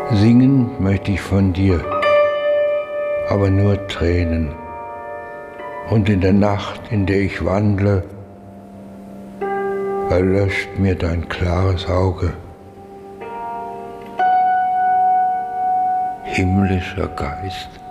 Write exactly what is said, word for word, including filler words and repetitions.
Singen möchte ich von dir, aber nur Tränen. Und in der Nacht, in der ich wandle, erlöscht mir dein klares Auge. Himmlischer Geist,